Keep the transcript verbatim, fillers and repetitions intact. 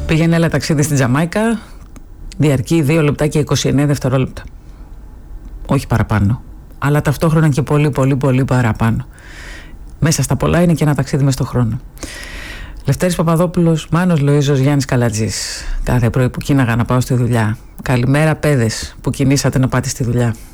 Πήγαινε ένα ταξίδι στην Τζαμάικα, διαρκεί δύο λεπτά και είκοσι εννέα δευτερόλεπτα. Όχι παραπάνω, αλλά ταυτόχρονα και πολύ πολύ πολύ παραπάνω. Μέσα στα πολλά είναι και ένα ταξίδι μες στον χρόνο. Λευτέρης Παπαδόπουλος, Μάνος Λοΐζος, Γιάννης Καλατζής. Κάθε πρωί που κίναγα να πάω στη δουλειά. Καλημέρα παιδες που κινήσατε να πάτε στη δουλειά.